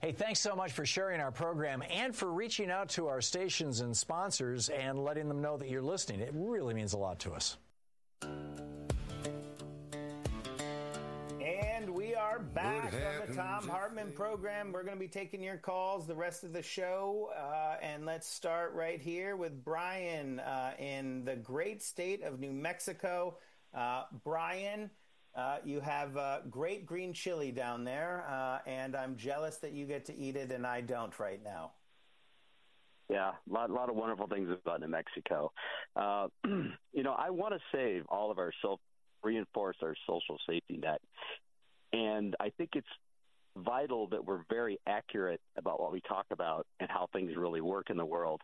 Hey, thanks so much for sharing our program and for reaching out to our stations and sponsors and letting them know that you're listening. It really means a lot to us. And we are back on the Thom Hartmann program. We're going to be taking your calls the rest of the show. And let's start right here with Brian in the great state of New Mexico. Brian, you have great green chili down there, and I'm jealous that you get to eat it and I don't right now. Yeah, a lot of wonderful things about New Mexico. I want to save all of our reinforce our social safety net. And I think it's vital that we're very accurate about what we talk about and how things really work in the world.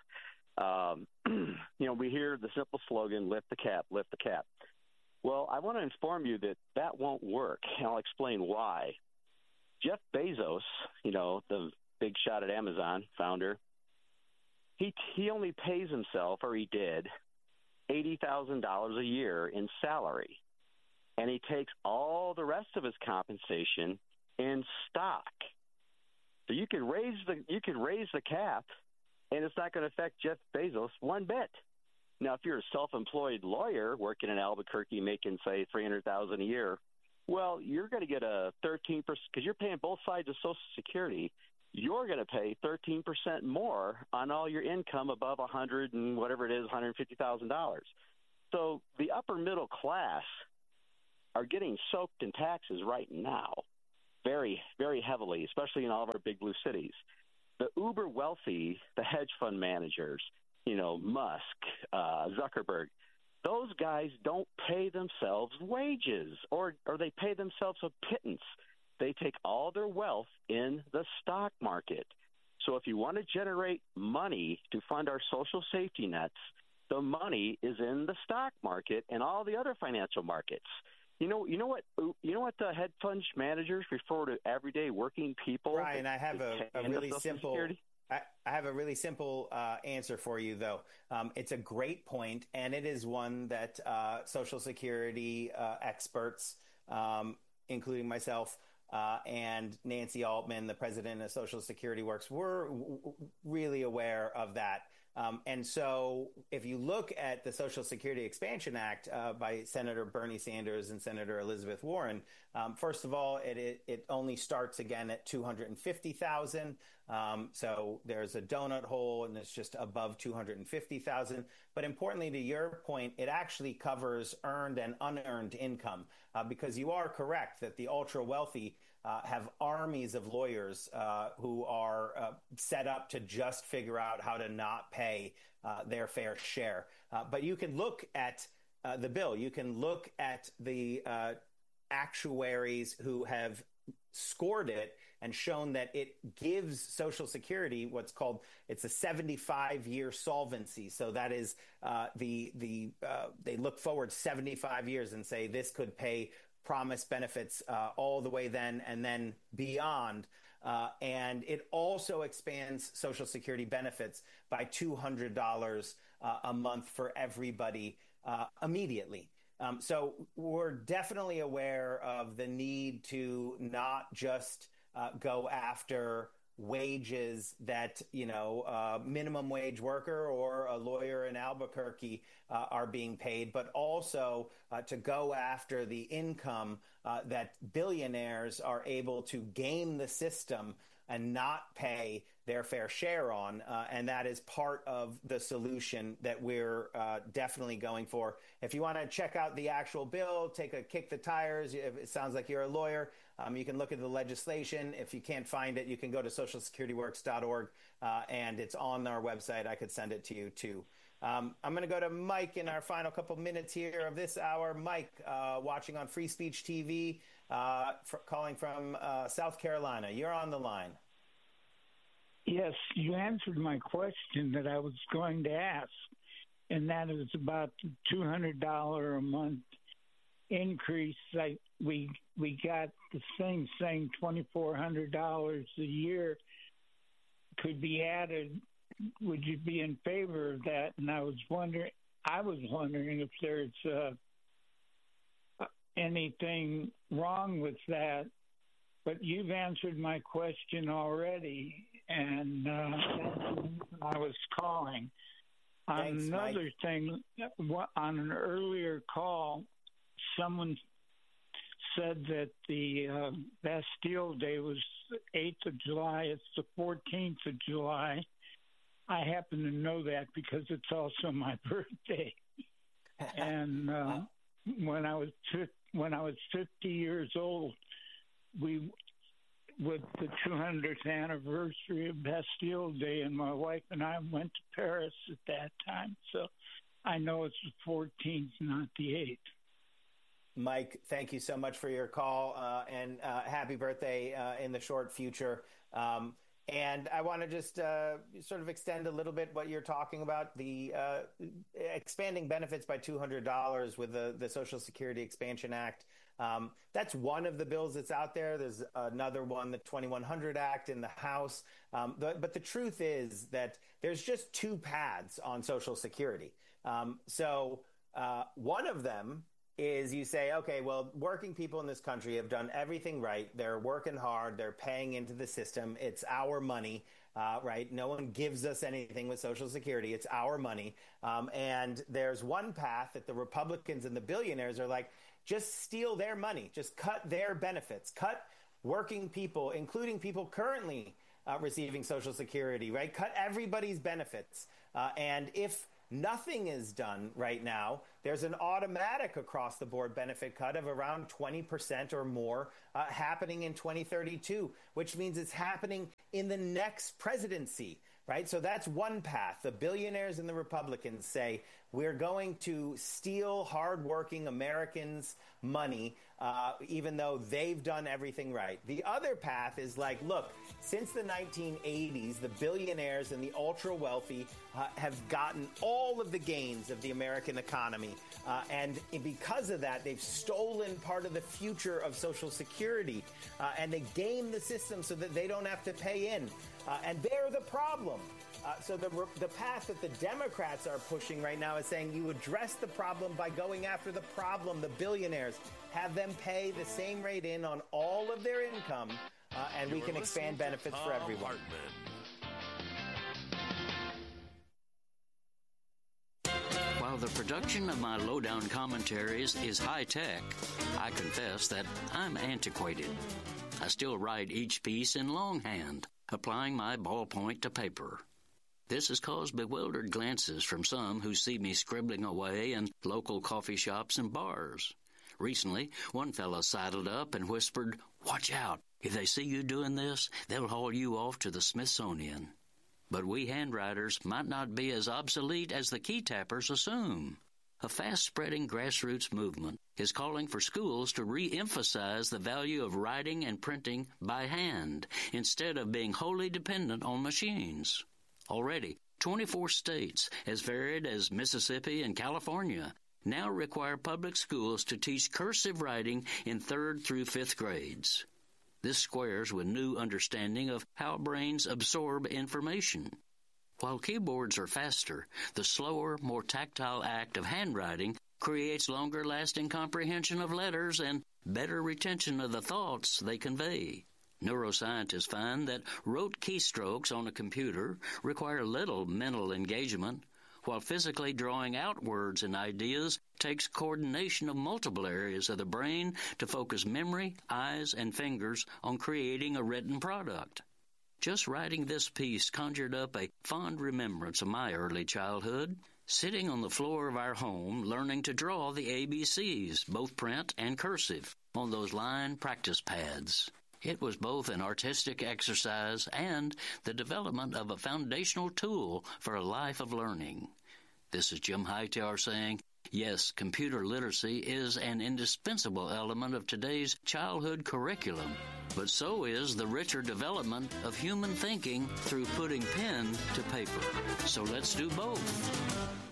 We hear the simple slogan, lift the cap, lift the cap. Well, I want to inform you that won't work, and I'll explain why. Jeff Bezos, the big shot at Amazon founder, he only pays himself, or he did, $80,000 a year in salary. And he takes all the rest of his compensation in stock. So you could raise the cap, and it's not going to affect Jeff Bezos one bit. Now, if you're a self-employed lawyer working in Albuquerque making, say, $300,000 a year, well, you're going to get a 13% because you're paying both sides of Social Security. You're going to pay 13% more on all your income above $150,000. So the upper middle class are getting soaked in taxes right now, very, very heavily, especially in all of our big blue cities. The uber wealthy, the hedge fund managers, Musk, Zuckerberg, those guys don't pay themselves wages or they pay themselves a pittance. They take all their wealth in the stock market. So if you want to generate money to fund our social safety nets, the money is in the stock market and all the other financial markets. You know what the hedge fund managers refer to everyday working people? Brian, I have a really simple answer for you, though. It's a great point, and it is one that Social Security experts, including myself, and Nancy Altman, the president of Social Security Works, were really aware of that. And so if you look at the Social Security Expansion Act by Senator Bernie Sanders and Senator Elizabeth Warren, first of all, it only starts again at $250,000. So there's a donut hole and it's just above $250,000. But importantly, to your point, it actually covers earned and unearned income because you are correct that the ultra wealthy have armies of lawyers who are set up to just figure out how to not pay their fair share. But you can look at the bill. You can look at the actuaries who have scored it and shown that it gives Social Security what's called, it's a 75-year solvency. So that is they look forward 75 years and say this could pay promised benefits all the way then and then beyond. And it also expands Social Security benefits by $200 a month for everybody immediately. So we're definitely aware of the need to not just go after wages that, minimum wage worker or a lawyer in Albuquerque are being paid, but also to go after the income that billionaires are able to game the system and not pay their fair share on. And that is part of the solution that we're definitely going for. If you want to check out the actual bill, take a kick the tires. It sounds like you're a lawyer. You can look at the legislation. If you can't find it, you can go to socialsecurityworks.org, and it's on our website. I could send it to you, too. I'm going to go to Mike in our final couple minutes here of this hour. Mike, watching on Free Speech TV, calling from South Carolina. You're on the line. Yes, you answered my question that I was going to ask, and that is about the $200 a month increase. We got the thing saying $2,400 a year could be added. Would you be in favor of that? And I was wondering if there's anything wrong with that But you've answered my question already, and I was calling. Thanks, Another Mike. thing, on an earlier call, someone said that the Bastille Day was the 8th of July. It's the 14th of July. I happen to know that because it's also my birthday. And when I was 50 years old, with the 200th anniversary of Bastille Day, and my wife and I went to Paris at that time. So I know it's the 14th, not the 8th. Mike, thank you so much for your call, and happy birthday in the short future. And I want to just sort of extend a little bit what you're talking about, the expanding benefits by $200 with the Social Security Expansion Act. That's one of the bills that's out there. There's another one, the 2100 Act in the House. But the truth is that there's just two paths on Social Security. So one of them is you say, okay, well, working people in this country have done everything right. They're working hard. They're paying into the system. It's our money, right? No one gives us anything with Social Security. It's our money. And there's one path that the Republicans and the billionaires are like, just steal their money. Just cut their benefits. Cut working people, including people currently receiving Social Security, right? Cut everybody's benefits. And if nothing is done right now, there's an automatic across-the-board benefit cut of around 20% or more happening in 2032, which means it's happening in the next presidency, right? So that's one path. The billionaires and the Republicans say, we're going to steal hardworking Americans' money, even though they've done everything right. The other path is like, look, since the 1980s, the billionaires and the ultra-wealthy have gotten all of the gains of the American economy. And because of that, they've stolen part of the future of Social Security. And they game the system so that they don't have to pay in. And they're the problem. So the path that the Democrats are pushing right now is saying you address the problem by going after the problem, the billionaires, have them pay the same rate in on all of their income, and we can expand benefits for everyone. While the production of my lowdown commentaries is high-tech, I confess that I'm antiquated. I still write each piece in longhand, applying my ballpoint to paper. This has caused bewildered glances from some who see me scribbling away in local coffee shops and bars. Recently, one fellow sidled up and whispered, "Watch out. If they see you doing this, they'll haul you off to the Smithsonian." But we handwriters might not be as obsolete as the key tappers assume. A fast-spreading grassroots movement is calling for schools to re-emphasize the value of writing and printing by hand instead of being wholly dependent on machines. Already, 24 states, as varied as Mississippi and California, now require public schools to teach cursive writing in 3rd through 5th grades. This squares with new understanding of how brains absorb information. While keyboards are faster, the slower, more tactile act of handwriting creates longer-lasting comprehension of letters and better retention of the thoughts they convey. Neuroscientists find that rote keystrokes on a computer require little mental engagement, while physically drawing out words and ideas takes coordination of multiple areas of the brain to focus memory, eyes, and fingers on creating a written product. Just writing this piece conjured up a fond remembrance of my early childhood, sitting on the floor of our home learning to draw the ABCs, both print and cursive, on those line practice pads. It was both an artistic exercise and the development of a foundational tool for a life of learning. This is Jim Hightower saying, yes, computer literacy is an indispensable element of today's childhood curriculum, but so is the richer development of human thinking through putting pen to paper. So let's do both.